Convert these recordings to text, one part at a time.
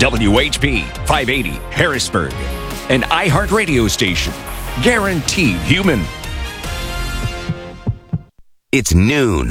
WHP 580 Harrisburg, an iHeartRadio station. Guaranteed human. It's noon.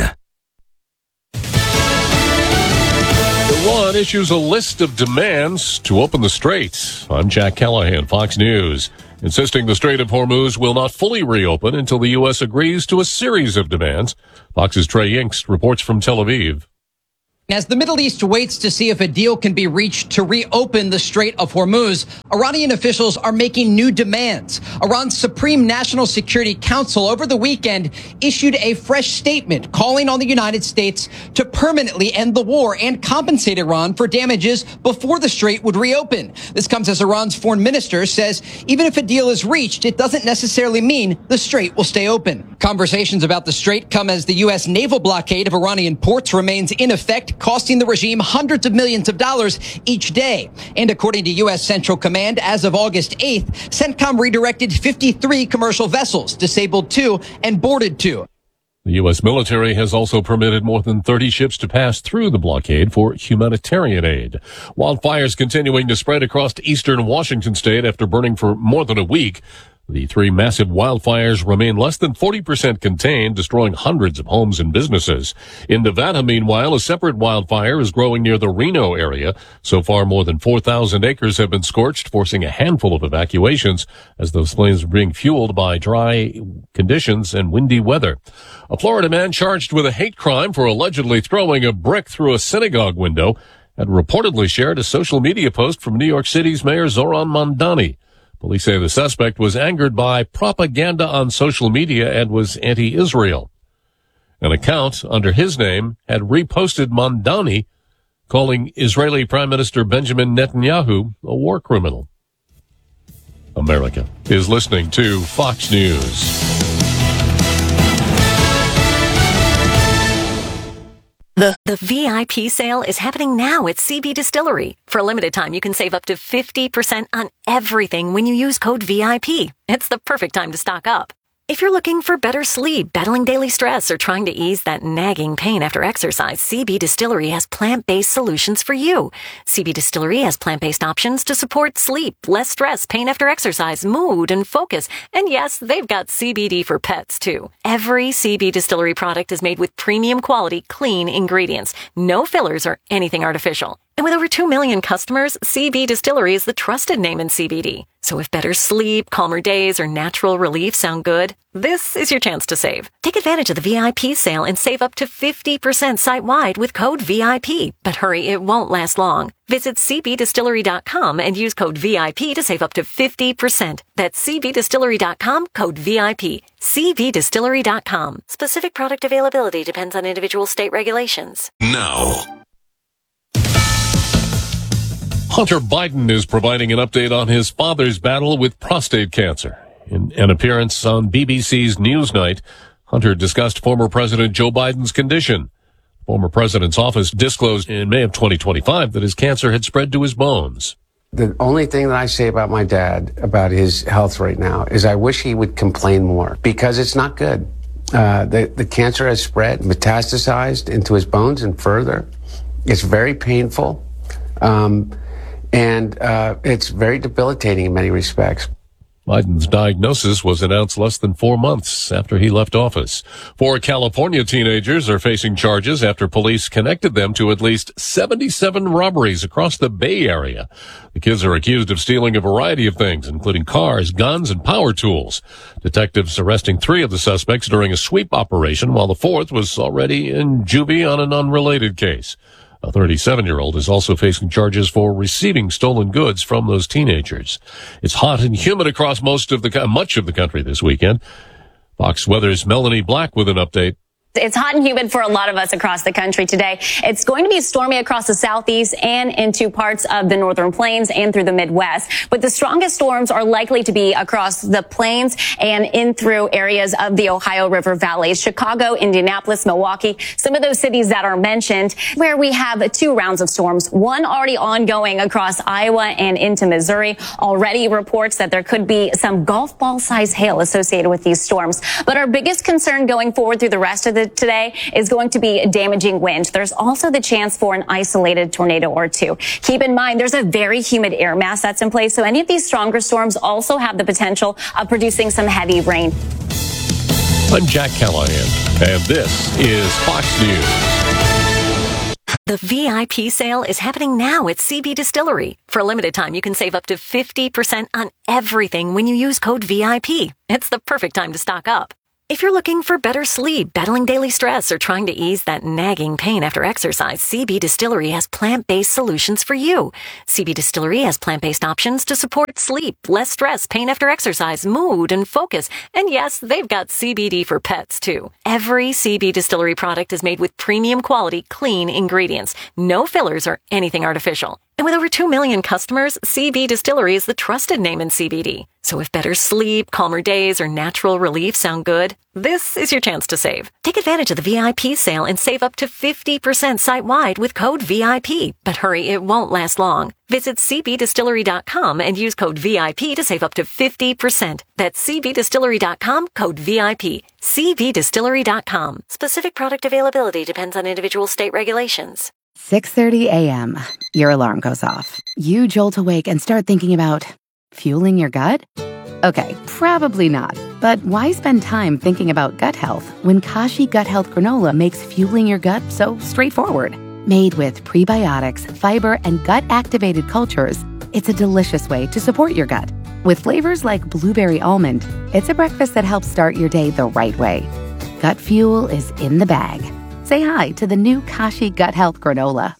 Iran issues a list of demands to open the Strait. I'm Jack Callahan, Fox News, insisting the Strait of Hormuz will not fully reopen until the U.S. agrees to a series of demands. Fox's Trey Yingst reports from Tel Aviv. As the Middle East waits to see if a deal can be reached to reopen the Strait of Hormuz, Iranian officials are making new demands. Iran's Supreme National Security Council over the weekend issued a fresh statement calling on the United States to permanently end the war and compensate Iran for damages before the Strait would reopen. This comes as Iran's foreign minister says even if a deal is reached, it doesn't necessarily mean the Strait will stay open. Conversations about the Strait come as the U.S. naval blockade of Iranian ports remains in effect, costing the regime hundreds of millions of dollars each day. And according to U.S. Central Command, as of August 8th, CENTCOM redirected 53 commercial vessels, disabled 2 and boarded 2. The U.S. military has also permitted more than 30 ships to pass through the blockade for humanitarian aid. Wildfires continuing to spread across eastern Washington state after burning for more than a week. The 3 massive wildfires remain less than 40% contained, destroying hundreds of homes and businesses. In Nevada, meanwhile, a separate wildfire is growing near the Reno area. So far, more than 4,000 acres have been scorched, forcing a handful of evacuations as those flames are being fueled by dry conditions and windy weather. A Florida man charged with a hate crime for allegedly throwing a brick through a synagogue window had reportedly shared a social media post from New York City's Mayor Zohran Mamdani. Police say the suspect was angered by propaganda on social media and was anti-Israel. An account under his name had reposted Mamdani, calling Israeli Prime Minister Benjamin Netanyahu a war criminal. America is listening to Fox News. The VIP sale is happening now at CB Distillery. For a limited time, you can save up to 50% on everything when you use code VIP. It's the perfect time to stock up. If you're looking for better sleep, battling daily stress, or trying to ease that nagging pain after exercise, CB Distillery has plant-based solutions for you. CB Distillery has plant-based options to support sleep, less stress, pain after exercise, mood, and focus. And yes, they've got CBD for pets, too. Every CB Distillery product is made with premium quality, clean ingredients. No fillers or anything artificial. And with over 2 million customers, CB Distillery is the trusted name in CBD. So if better sleep, calmer days, or natural relief sound good, this is your chance to save. Take advantage of the VIP sale and save up to 50% site-wide with code VIP. But hurry, it won't last long. Visit cbdistillery.com and use code VIP to save up to 50%. That's cbdistillery.com, code VIP. cbdistillery.com. Specific product availability depends on individual state regulations. Now. Hunter Biden is providing an update on his father's battle with prostate cancer. In an appearance on BBC's Newsnight, Hunter discussed former President Joe Biden's condition. The former president's office disclosed in May of 2025 that his cancer had spread to his bones. The only thing that I say about my dad, about his health right now, is I wish he would complain more because it's not good. The cancer has spread, metastasized into his bones and further. It's very painful. And it's very debilitating in many respects. Biden's diagnosis was announced less than 4 months after he left office. 4 California teenagers are facing charges after police connected them to at least 77 robberies across the Bay Area. The kids are accused of stealing a variety of things, including cars, guns, and power tools. Detectives arresting 3 of the suspects during a sweep operation, while the 4th was already in juvie on an unrelated case. A 37-year-old is also facing charges for receiving stolen goods from those teenagers. It's hot and humid across much of the country this weekend. Fox Weather's Melanie Black with an update. It's hot and humid for a lot of us across the country today. It's going to be stormy across the southeast and into parts of the northern plains and through the Midwest. But the strongest storms are likely to be across the plains and in through areas of the Ohio River Valley. Chicago, Indianapolis, Milwaukee, some of those cities that are mentioned, where we have 2 rounds of storms, one already ongoing across Iowa and into Missouri. Already reports that there could be some golf ball size hail associated with these storms. But our biggest concern going forward through the rest of the today is going to be damaging wind. There's also the chance for an isolated tornado or two. Keep in mind, there's a very humid air mass that's in place, so any of these stronger storms also have the potential of producing some heavy rain. I'm Jack Callahan, and this is Fox News. The VIP sale is happening now at CB Distillery. For a limited time, you can save up to 50% on everything when you use code VIP. It's the perfect time to stock up. If you're looking for better sleep, battling daily stress, or trying to ease that nagging pain after exercise, CB Distillery has plant-based solutions for you. CB Distillery has plant-based options to support sleep, less stress, pain after exercise, mood, and focus. And yes, they've got CBD for pets, too. Every CB Distillery product is made with premium quality, clean ingredients. No fillers or anything artificial. And with over 2 million customers, CB Distillery is the trusted name in CBD. So if better sleep, calmer days, or natural relief sound good, this is your chance to save. Take advantage of the VIP sale and save up to 50% site-wide with code VIP. But hurry, it won't last long. Visit cbdistillery.com and use code VIP to save up to 50%. That's cbdistillery.com, code VIP. cbdistillery.com. Specific product availability depends on individual state regulations. 6:30 a.m. Your alarm goes off. You jolt awake and start thinking about fueling your gut? Okay, probably not. But why spend time thinking about gut health when Kashi Gut Health Granola makes fueling your gut so straightforward? Made with prebiotics, fiber, and gut-activated cultures, it's a delicious way to support your gut. With flavors like blueberry almond, it's a breakfast that helps start your day the right way. Gut fuel is in the bag. Say hi to the new Kashi Gut Health Granola.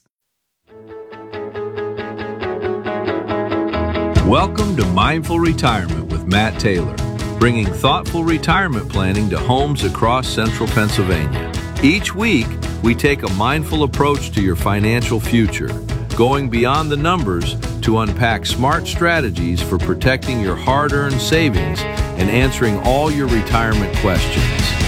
Welcome to Mindful Retirement with Matt Taylor, bringing thoughtful retirement planning to homes across central Pennsylvania. Each week, we take a mindful approach to your financial future, going beyond the numbers to unpack smart strategies for protecting your hard-earned savings and answering all your retirement questions.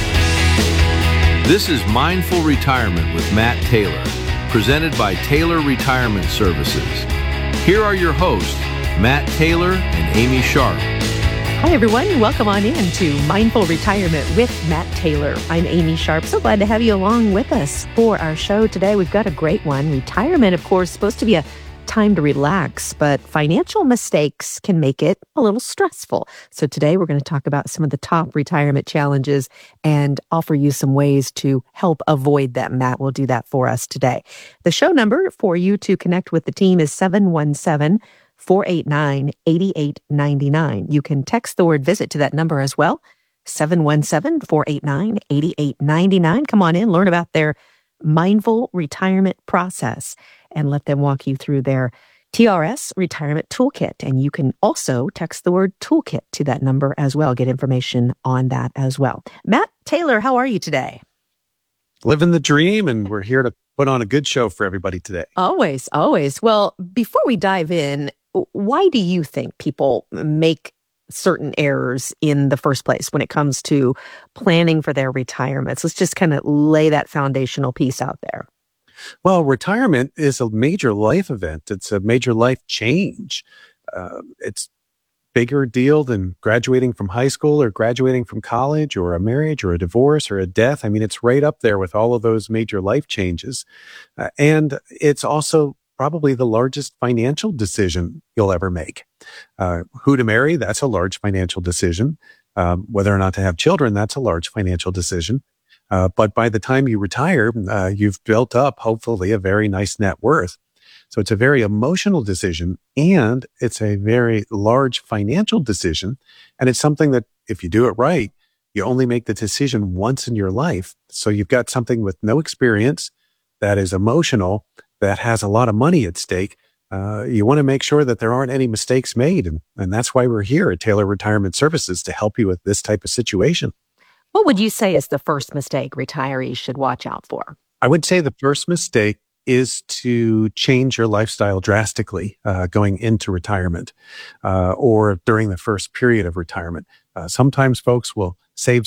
This is Mindful Retirement with Matt Taylor, presented by Taylor Retirement Services. Here are your hosts, Matt Taylor and Amy Sharp. Hi, everyone. Welcome on in to Mindful Retirement with Matt Taylor. I'm Amy Sharp. So glad to have you along with us for our show today. We've got a great one. Retirement, of course, supposed to be a time to relax, but financial mistakes can make it a little stressful. So today we're going to talk about some of the top retirement challenges and offer you some ways to help avoid them. Matt will do that for us today. The show number for you to connect with the team is 717-489-8899. You can text the word visit to that number as well, 717-489-8899. Come on in, learn about their mindful retirement process, and let them walk you through their TRS Retirement Toolkit. And you can also text the word toolkit to that number as well. Get information on that as well. Matt Taylor, how are you today? Living the dream, and we're here to put on a good show for everybody today. Always, always. Well, before we dive in, why do you think people make certain errors in the first place when it comes to planning for their retirements? Let's just kind of lay that foundational piece out there. Well, retirement is a major life event. It's a major life change. It's bigger deal than graduating from high school or graduating from college or a marriage or a divorce or a death. I mean, it's right up there with all of those major life changes. And it's also probably the largest financial decision you'll ever make. Who to marry, that's a large financial decision. Whether or not to have children, that's a large financial decision. But by the time you retire, you've built up, hopefully, a very nice net worth. So it's a very emotional decision, and it's a very large financial decision. And it's something that, if you do it right, you only make the decision once in your life. So you've got something with no experience that is emotional, that has a lot of money at stake. You want to make sure that there aren't any mistakes made. And that's why we're here at Taylor Retirement Services, to help you with this type of situation. What would you say is the first mistake retirees should watch out for? I would say the first mistake is to change your lifestyle drastically going into retirement or during the first period of retirement. Sometimes folks will save,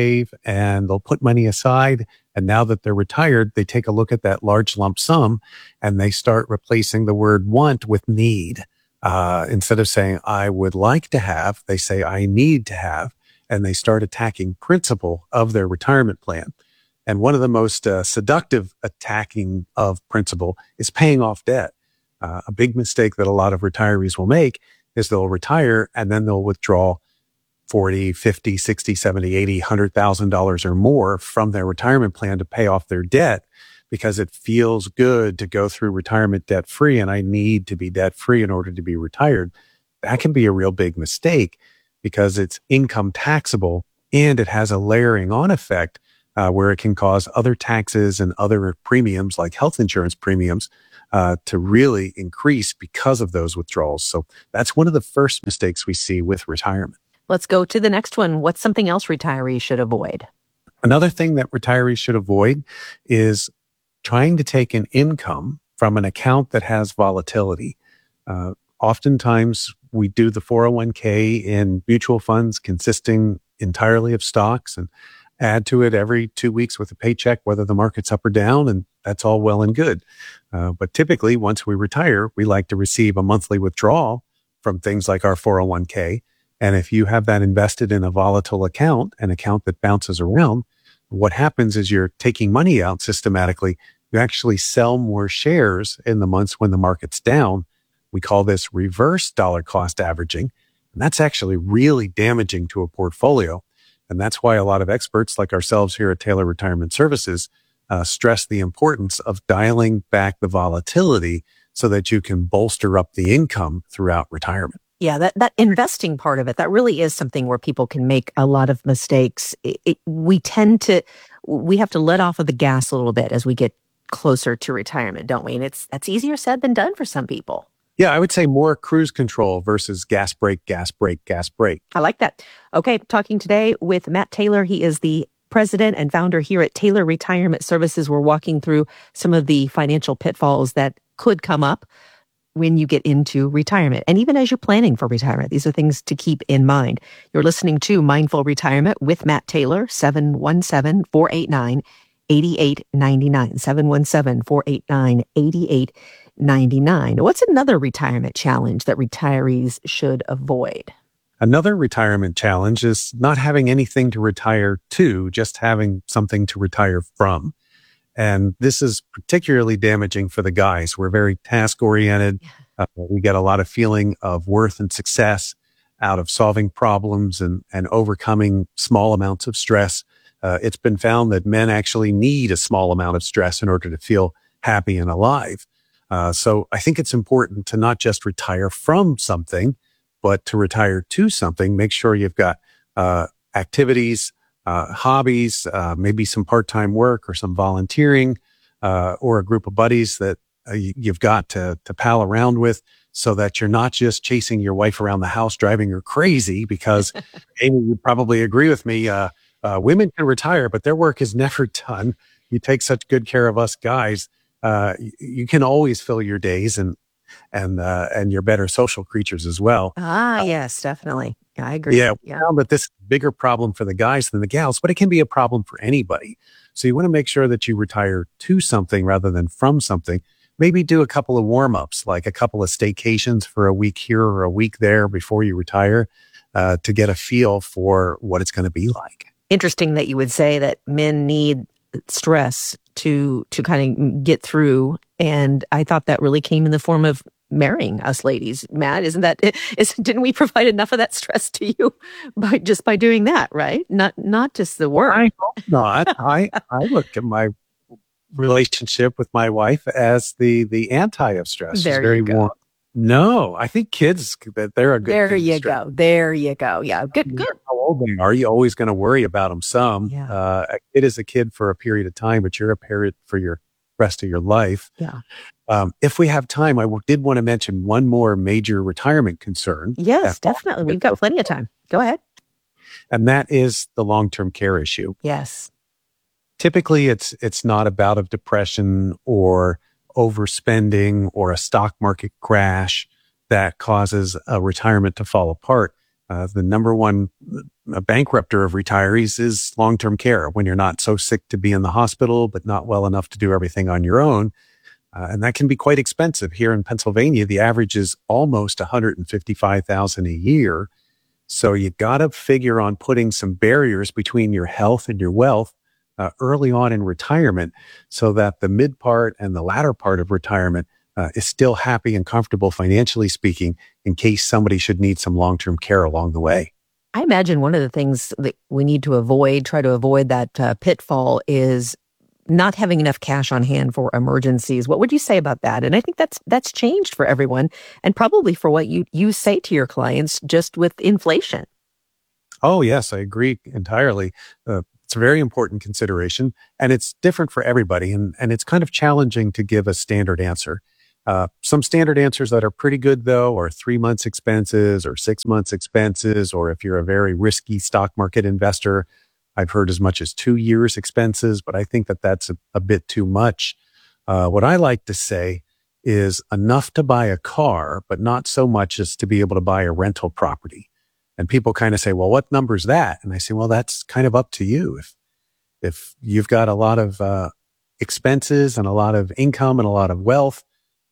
and they'll put money aside. And now that they're retired, they take a look at that large lump sum and they start replacing the word want with need. Instead of saying, I would like to have, they say, I need to have. And they start attacking principle of their retirement plan. And one of the most seductive attacking of principal is paying off debt. A big mistake that a lot of retirees will make is they'll retire and then they'll withdraw $40, $50, $60, $70, $80, $100,000 or more from their retirement plan to pay off their debt because it feels good to go through retirement debt free. And I need to be debt free in order to be retired. That can be a real big mistake because it's income taxable and it has a layering on effect where it can cause other taxes and other premiums like health insurance premiums to really increase because of those withdrawals. So that's one of the first mistakes we see with retirement. Let's go to the next one. What's something else retirees should avoid? Another thing that retirees should avoid is trying to take an income from an account that has volatility. Oftentimes, we do the 401k in mutual funds consisting entirely of stocks and add to it every 2 weeks with a paycheck, whether the market's up or down, and that's all well and good. But typically, once we retire, we like to receive a monthly withdrawal from things like our 401k. And if you have that invested in a volatile account, an account that bounces around, what happens is you're taking money out systematically. You actually sell more shares in the months when the market's down. We call this reverse dollar cost averaging. And that's actually really damaging to a portfolio. And that's why a lot of experts like ourselves here at Taylor Retirement Services stress the importance of dialing back the volatility so that you can bolster up the income throughout retirement. Yeah, that investing part of it, that really is something where people can make a lot of mistakes. We have to let off of the gas a little bit as we get closer to retirement, don't we? And that's easier said than done for some people. Yeah, I would say more cruise control versus gas brake, gas brake, gas brake. I like that. Okay, talking today with Matt Taylor. He is the president and founder here at Taylor Retirement Services. We're walking through some of the financial pitfalls that could come up when you get into retirement. And even as you're planning for retirement, these are things to keep in mind. You're listening to Mindful Retirement with Matt Taylor, 717-489-8899, 717-489-8899. What's another retirement challenge that retirees should avoid? Another retirement challenge is not having anything to retire to, just having something to retire from. And this is particularly damaging for the guys. We're very task-oriented. We get a lot of feeling of worth and success out of solving problems and overcoming small amounts of stress. It's been found that men actually need a small amount of stress in order to feel happy and alive. So I think it's important to not just retire from something, but to retire to something. Make sure you've got activities, hobbies, maybe some part-time work or some volunteering, or a group of buddies that you've got to pal around with so that you're not just chasing your wife around the house, driving her crazy because Amy would probably agree with me. Women can retire, but their work is never done. You take such good care of us guys. You can always fill your days and you're better social creatures as well. Yes, definitely. I agree. Yeah, we found that this is a bigger problem for the guys than the gals, but it can be a problem for anybody. So you want to make sure that you retire to something rather than from something. Maybe do a couple of warm-ups, like a couple of staycations for a week here or a week there before you retire, to get a feel for what it's going to be like. Interesting that you would say that men need stress to kind of get through. And I thought that really came in the form of marrying us ladies. Matt, didn't we provide enough of that stress to you by doing that, right? Not just the work. I hope not. I look at my relationship with my wife as the anti of stress. There She's very you go. warm. No, I think kids, they're a good There thing to you stress. go. There you go. Yeah, good. How old they are, you always going to worry about them some. Yeah. A kid is a kid for a period of time, but you're a parent for your rest of your life. Yeah. If we have time, I did want to mention one more major retirement concern. Yes, definitely. We've got plenty of time. Go ahead. And that is the long-term care issue. Yes. Typically, it's not a bout of depression or overspending or a stock market crash that causes a retirement to fall apart. The number one bankrupter of retirees is long-term care, when you're not so sick to be in the hospital, but not well enough to do everything on your own. And that can be quite expensive. Here in Pennsylvania, the average is almost $155,000 a year. So you got to figure on putting some barriers between your health and your wealth early on in retirement so that the mid part and the latter part of retirement is still happy and comfortable financially speaking in case somebody should need some long-term care along the way. I imagine one of the things that we need to try to avoid that pitfall is not having enough cash on hand for emergencies. What would you say about that? And I think that's changed for everyone, and probably for what you say to your clients just with inflation. Oh, yes, I agree entirely. It's a very important consideration, and it's different for everybody, and it's kind of challenging to give a standard answer. Some standard answers that are pretty good, though, are 3 months expenses or 6 months expenses, or if you're a very risky stock market investor, I've heard as much as 2 years expenses, but I think that that's a bit too much. What I like to say is enough to buy a car, but not so much as to be able to buy a rental property. And people kind of say, well, what number is that? And I say, well, that's kind of up to you. If you've got a lot of expenses and a lot of income and a lot of wealth,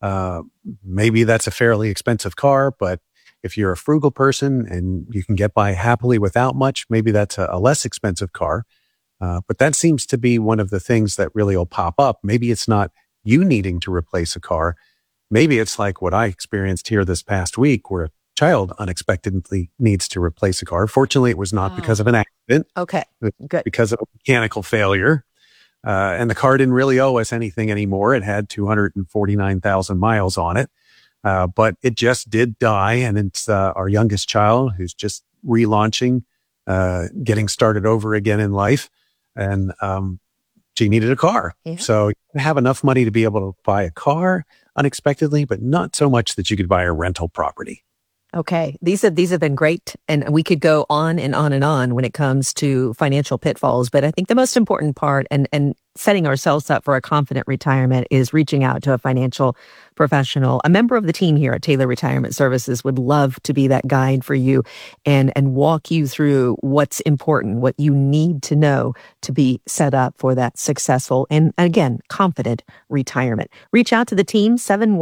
maybe that's a fairly expensive car. But if you're a frugal person and you can get by happily without much, maybe that's a less expensive car. But that seems to be one of the things that really will pop up. Maybe it's not you needing to replace a car. Maybe it's like what I experienced here this past week, where a child unexpectedly needs to replace a car. Fortunately, it was not because of an accident. Okay, good. Because of a mechanical failure. And the car didn't really owe us anything anymore. It had 249,000 miles on it. But it just did die. And it's our youngest child who's just relaunching, getting started over again in life. And she needed a car. Yeah. So you have enough money to be able to buy a car unexpectedly, but not so much that you could buy a rental property. Okay. These have been great, and we could go on and on and on when it comes to financial pitfalls. But I think the most important part and setting ourselves up for a confident retirement is reaching out to a financial professional. A member of the team here at Taylor Retirement Services would love to be that guide for you and walk you through what's important, what you need to know to be set up for that successful and, again, confident retirement. Reach out to the team,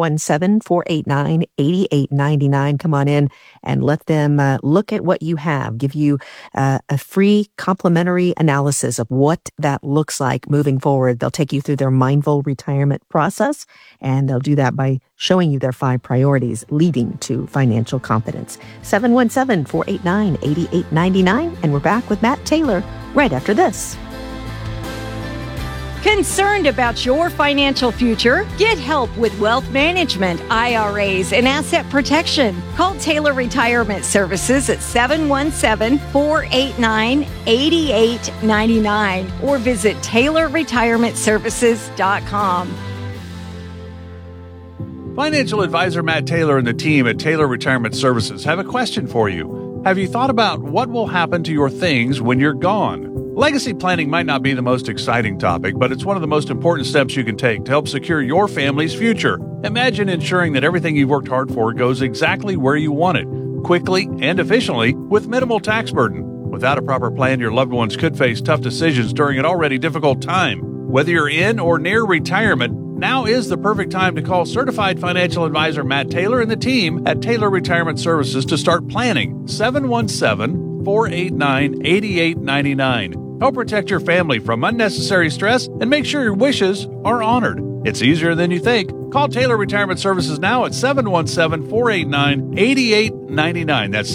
717-489-8899. Come on in and let them look at what you have, give you a free complimentary analysis of what that looks like moving forward. They'll take you through their mindful retirement process, and they'll do that by showing you their 5 priorities leading to financial confidence. 717-489-8899. And we're back with Matt Taylor right after this. Concerned about your financial future? Get help with wealth management, IRAs, and asset protection. Call Taylor Retirement Services at 717-489-8899 or visit TaylorRetirementServices.com. Financial advisor Matt Taylor and the team at Taylor Retirement Services have a question for you. Have you thought about what will happen to your things when you're gone? Legacy planning might not be the most exciting topic, but it's one of the most important steps you can take to help secure your family's future. Imagine ensuring that everything you've worked hard for goes exactly where you want it, quickly and efficiently, with minimal tax burden. Without a proper plan, your loved ones could face tough decisions during an already difficult time. Whether you're in or near retirement, now is the perfect time to call certified financial advisor Matt Taylor and the team at Taylor Retirement Services to start planning. 717-489-8899. Help protect your family from unnecessary stress and make sure your wishes are honored. It's easier than you think. Call Taylor Retirement Services now at 717-489-8899. That's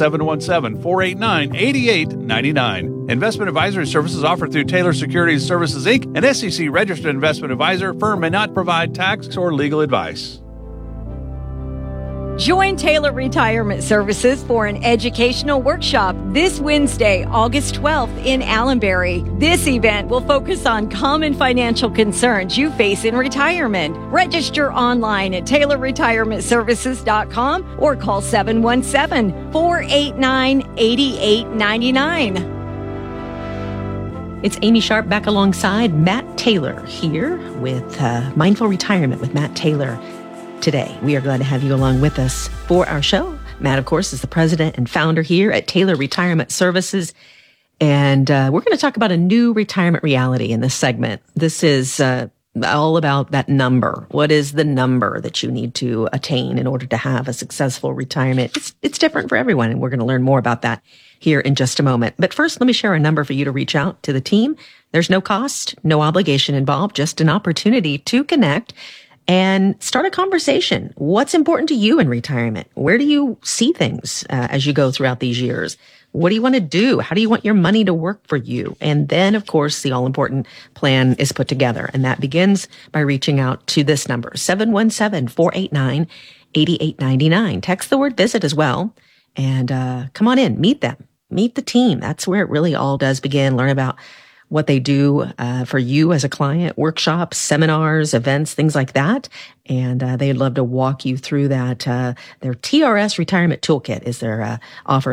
717-489-8899. Investment advisory services offered through Taylor Securities Services, Inc., an SEC-registered investment advisor. Firm may not provide tax or legal advice. Join Taylor Retirement Services for an educational workshop this Wednesday, August 12th in Allenbury. This event will focus on common financial concerns you face in retirement. Register online at TaylorRetirementServices.com or call 717-489-8899. It's Amy Sharp back alongside Matt Taylor here with Mindful Retirement with Matt Taylor. Today, we are glad to have you along with us for our show. Matt, of course, is the president and founder here at Taylor Retirement Services. And we're going to talk about a new retirement reality in this segment. This is all about that number. What is the number that you need to attain in order to have a successful retirement? It's different for everyone, and we're going to learn more about that here in just a moment. But first, let me share a number for you to reach out to the team. There's no cost, no obligation involved, just an opportunity to connect and start a conversation. What's important to you in retirement? Where do you see things as you go throughout these years? What do you want to do? How do you want your money to work for you? And then, of course, the all-important plan is put together. And that begins by reaching out to this number, 717-489-8899. Text the word visit as well. And come on in, meet them, meet the team. That's where it really all does begin. Learn about what they do for you as a client, workshops, seminars, events, things like that. And they'd love to walk you through that. Their TRS Retirement Toolkit is their offer